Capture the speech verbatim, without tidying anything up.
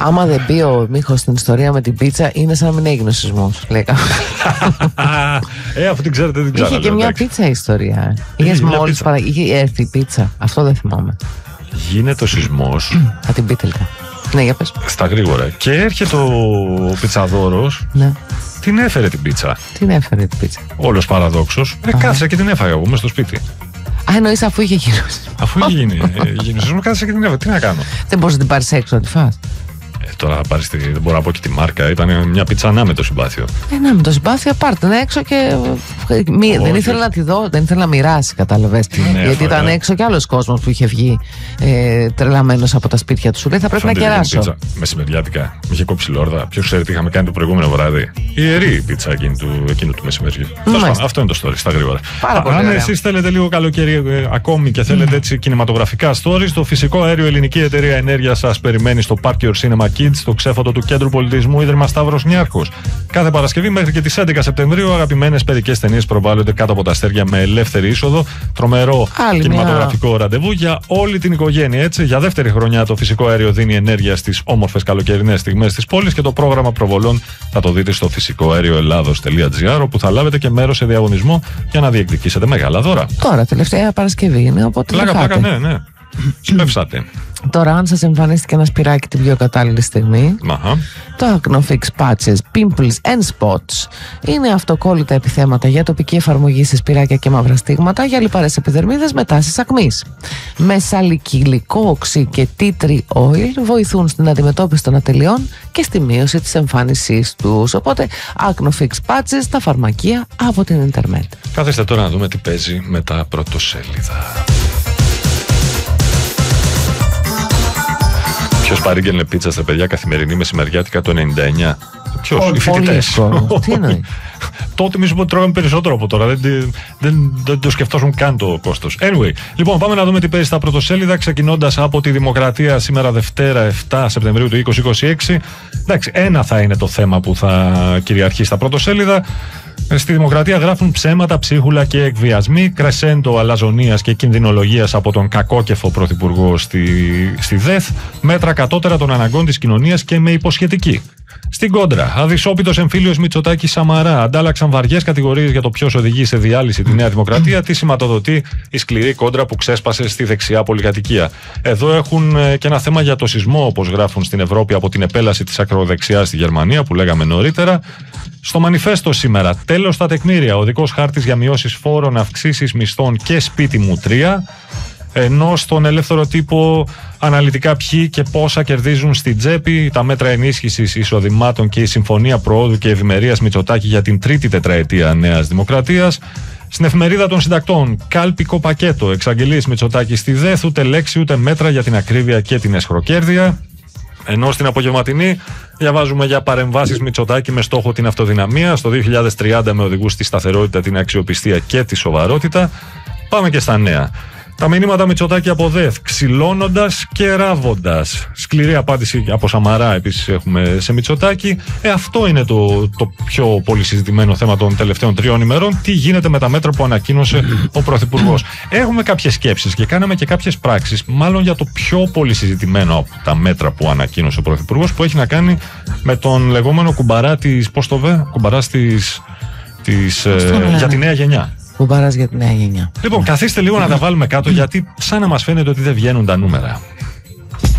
Άμα δεν μπει ο Μίχος στην ιστορία με την πίτσα, είναι σαν να μην έγινε ο σεισμός. Λέει Ε, αφού την ξέρετε, δεν ξέρω. Είχε και μια εντάξει. πίτσα ιστορία. Είχε μόλις παρα... είχε έρθει η πίτσα. Αυτό δεν θυμάμαι. Γίνεται ο σεισμός. Θα την πείτε λίγο. Ναι, για πες. Στα γρήγορα. Και έρχεται ο πιτσαδόρος. Ναι. Την έφερε την πίτσα. Την έφερε την πίτσα. Όλος παραδόξος. Ε, κάθισα και την έφαγα εγώ μέσα στο σπίτι. Α, εννοείς αφού είχε γίνει. Αφού είχε γίνει. Γίνει. Κάθισα και την έφαγα. Τι να κάνω. Δεν μπορείς να την πάρεις έξω να τη φας. Ε, τώρα πάρεις τη, δεν μπορώ να πω και τη μάρκα. Ήταν μια πίτσα να με το συμπάθειο. Ε, να με το συμπάθειο, πάρτε την έξω και. Μη, δεν ήθελα να τη δω, δεν ήθελα να μοιράσει, κατάλαβες. Γιατί ήταν έξω κι άλλος κόσμος που είχε βγει ε, τρελαμένος από τα σπίτια του. Σου λέει θα πρέπει Φαντή, να κεράσω. Πίτσα, μεσημεριάτικα. Με είχε κόψει λόρδα. Ποιος ξέρει τι είχαμε κάνει το προηγούμενο βράδυ. Η ιερή πίτσα εκείνη του, εκείνου του μεσημεριού. Αυτό είναι το story στα γρήγορα. Αν εσείς θέλετε λίγο καλοκαίρι ε, ακόμη και θέλετε έτσι κινηματογραφικά stories, το φυσικό αέριο Ελληνική Εταιρεία Ενέργειας σας περιμένει στο Park Your Cinema Kids, στο ξέφωτο του Κέντρου Πολιτισμού Ίδρυμα Σταύρος Νιάρχος. Κάθε Παρασκευή μέχρι και τις έντεκα Σεπτεμβρίου αγαπημένες παιδικές ταινίες προβάλλονται κάτω από τα αστέρια με ελεύθερη είσοδο. Τρομερό Άλλη κινηματογραφικό μια... ραντεβού για όλη την οικογένεια. Έτσι, για δεύτερη χρονιά το φυσικό αέριο δίνει ενέργεια στις όμορφες καλοκαιρινές στιγμές της πόλης και το πρόγραμμα προβολών θα το δείτε στο φυσικό αέριο ελλάδος τελεία τζι άρ, όπου θα λάβετε και μέρος σε διαγωνισμό για να διεκδικήσετε μεγάλα δώρα. Τώρα, τελευταία Παρασκευή είναι, οπότε. Πλάκα, πλάκα, ναι, ναι. Σπεύσατε. Τώρα, αν σας εμφανίστηκε ένα σπυράκι την πιο κατάλληλη στιγμή, Αχα. το Acnofix Patches, Pimples and Spots είναι αυτοκόλλητα επιθέματα για τοπική εφαρμογή σε σπυράκια και μαύρα στίγματα για λιπαρές επιδερμίδες με τάσεις ακμής. Με σαλικυλικό οξύ και tea tree oil βοηθούν στην αντιμετώπιση των ατελειών και στη μείωση της εμφάνισής τους. Οπότε, Acnofix Patches, τα φαρμακεία από την ίντερνετ. Κάθεστε τώρα να δούμε τι παίζει με τα πρωτοσέλιδα. Ποιος παρήγγελνε πίτσα στα παιδιά καθημερινή μεσημεριάτικα το ενενήντα εννιά? Ποιος? Οι φοιτητές. Τι εννοεί? Τότε εμείς που τρώγαμε περισσότερο από τώρα. Δεν, δεν, δεν το σκεφτόσουν καν το κόστος. Anyway, λοιπόν, πάμε να δούμε τι παίζει στα πρωτοσέλιδα. Ξεκινώντας από τη Δημοκρατία σήμερα Δευτέρα επτά Σεπτεμβρίου του είκοσι είκοσι έξι. Εντάξει, ένα θα είναι το θέμα που θα κυριαρχεί στα πρωτοσέλιδα. Στη Δημοκρατία γράφουν ψέματα, ψίχουλα και εκβιασμοί, κρεσέντο αλαζονίας και κινδυνολογίας από τον κακόκεφο πρωθυπουργό στη, στη ΔΕΘ, μέτρα κατώτερα των αναγκών της κοινωνίας και με υποσχετική. Στην κόντρα, αδυσόπιτος εμφύλιος Μητσοτάκης Σαμαρά αντάλλαξαν βαριές κατηγορίες για το ποιος οδηγεί σε διάλυση τη Νέα Δημοκρατία, τι σηματοδοτεί η σκληρή κόντρα που ξέσπασε στη δεξιά πολυκατοικία. Εδώ έχουν και ένα θέμα για το σεισμό, όπως γράφουν στην Ευρώπη, από την επέλαση της ακροδεξιάς στη Γερμανία, που λέγαμε νωρίτερα. Στο μανιφέστο σήμερα, τέλος στα τεκμήρια, οδικός χάρτης για μειώσεις φόρων, αυξήσεις μισθών και σπίτι μου τρία. Ενώ στον ελεύθερο τύπο αναλυτικά ποιοι και πόσα κερδίζουν στην τσέπη, τα μέτρα ενίσχυσης εισοδημάτων και η συμφωνία προόδου και ευημερίας Μητσοτάκη για την τρίτη τετραετία Νέας Δημοκρατίας. Στην εφημερίδα των συντακτών, κάλπικο πακέτο, εξαγγελίες Μητσοτάκη στη ΔΕΘ, ούτε λέξη ούτε μέτρα για την ακρίβεια και την εσχροκέρδεια. Ενώ στην απογευματινή διαβάζουμε για παρεμβάσεις Μητσοτάκη με στόχο την αυτοδυναμία στο δύο χιλιάδες τριάντα με οδηγούς στη σταθερότητα, την αξιοπιστία και τη σοβαρότητα. Πάμε και στα νέα. Τα μηνύματα Μητσοτάκη από ΔΕΘ, ξυλώνοντας και ράβοντας. Σκληρή απάντηση από Σαμαρά επίσης έχουμε σε Μητσοτάκη. Ε, αυτό είναι το, το πιο πολύ συζητημένο θέμα των τελευταίων τριών ημερών. Τι γίνεται με τα μέτρα που ανακοίνωσε ο Πρωθυπουργός. Έχουμε κάποιες σκέψεις και κάναμε και κάποιες πράξεις, μάλλον για το πιο πολύ συζητημένο από τα μέτρα που ανακοίνωσε ο Πρωθυπουργός, που έχει να κάνει με τον λεγόμενο κουμπαρά της, πώς το βέ, κουμπαράς της, της ε, για τη νέα γενιά. Κουμπαράς για τη νέα γενιά. Λοιπόν, καθίστε λίγο να τα βάλουμε κάτω, γιατί σαν να μας φαίνεται ότι δεν βγαίνουν τα νούμερα.